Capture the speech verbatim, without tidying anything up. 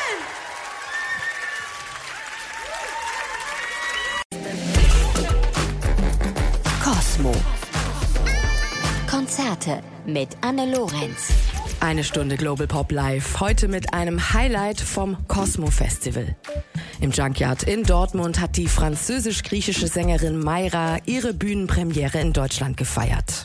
Kosmo. Konzerte mit Anne Lorenz. Eine Stunde Global Pop Live, heute mit einem Highlight vom Kosmo Festival. Im Junkyard in Dortmund hat die französisch-griechische Sängerin Mayra ihre Bühnenpremiere in Deutschland gefeiert.